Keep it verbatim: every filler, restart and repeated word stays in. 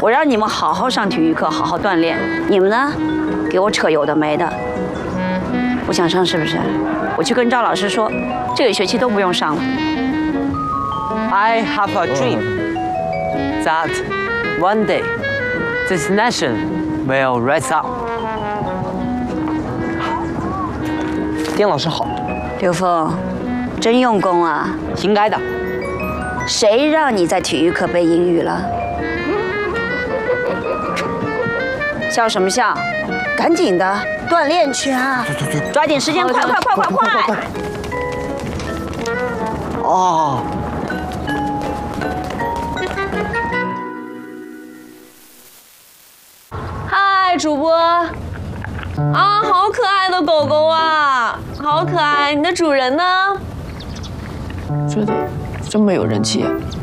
我让你们好好上体育课，好好锻炼。你们呢，给我扯有的没的，不想上是不是？我去跟赵老师说，这个学期都不用上了。 I have a dream that one day this nation will rise up。丁老师好。 刘峰，真用功啊！ 应该的。 谁让你在体育课背英语了？笑什么笑？赶紧的，锻炼去啊！ 对对对， 抓紧时间，快快快快快！快哦。 嗨，主播。啊，好可爱的狗狗啊，好可爱！你的主人呢？ 觉得这么有人气。